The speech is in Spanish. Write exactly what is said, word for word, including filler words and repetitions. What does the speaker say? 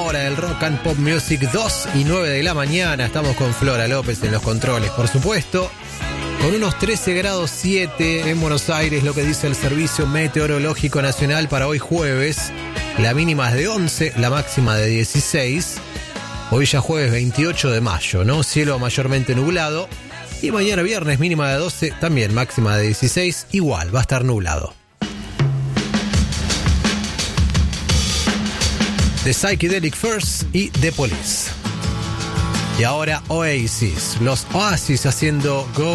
hora del Rock and Pop Music, dos y nueve de la mañana. Estamos con Flora López en los controles, por supuesto. Con unos trece grados siete en Buenos Aires, lo que dice el Servicio Meteorológico Nacional para hoy jueves. La mínima es de once, la máxima de dieciséis. Hoy ya jueves veintiocho de mayo, ¿no? Cielo mayormente nublado. Y mañana viernes mínima de doce, también máxima de dieciséis. Igual, va a estar nublado. The Psychedelic Furs y The Police. Y ahora Oasis. Los Oasis haciendo Go